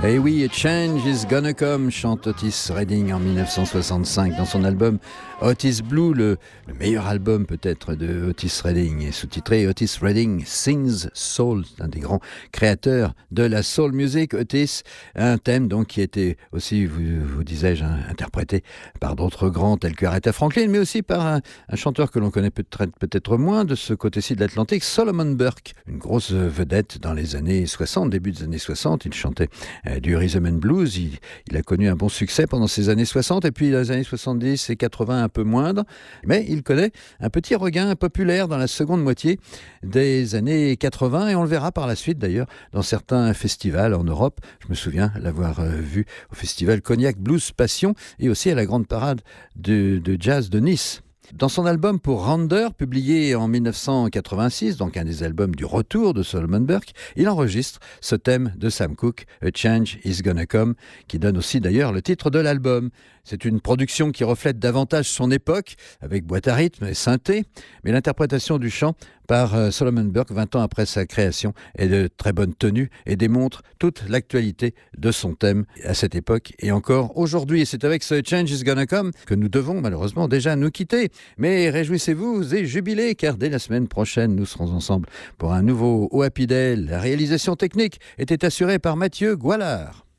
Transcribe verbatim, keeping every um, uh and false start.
Eh oui, A Change is Gonna Come, chante Otis Redding en dix-neuf cent soixante-cinq dans son album Otis Blue, le, le meilleur album peut-être de Otis Redding, et sous-titré Otis Redding Sings Soul, un des grands créateurs de la soul music. Otis, un thème donc qui était aussi, vous, vous disais-je, interprété par d'autres grands tels que Aretha Franklin, mais aussi par un, un chanteur que l'on connaît peut-être, peut-être moins de ce côté-ci de l'Atlantique, Solomon Burke, une grosse vedette dans les années soixante, début des années soixante. Il chantait euh, du rhythm and blues. Il, il a connu un bon succès pendant ces années soixante, et puis dans les années soixante-dix et quatre-vingts un peu moindre, mais il connaît un petit regain populaire dans la seconde moitié des années quatre-vingts, et on le verra par la suite d'ailleurs dans certains festivals en Europe. Je me souviens l'avoir euh, vu au festival Cognac Blues Passion et aussi à la grande parade de, de jazz de Nice. Dans son album pour Rounder, publié en dix-neuf cent quatre-vingt-six, donc un des albums du retour de Solomon Burke, il enregistre ce thème de Sam Cooke, A Change is Gonna Come, qui donne aussi d'ailleurs le titre de l'album. C'est une production qui reflète davantage son époque, avec boîte à rythme et synthé, mais l'interprétation du chant par Solomon Burke, vingt ans après sa création, est de très bonne tenue et démontre toute l'actualité de son thème à cette époque et encore aujourd'hui. Et c'est avec ce Change is Gonna Come que nous devons malheureusement déjà nous quitter. Mais réjouissez-vous et jubilez, car dès la semaine prochaine, nous serons ensemble pour un nouveau O A P I D E L. La réalisation technique était assurée par Mathieu Goualard.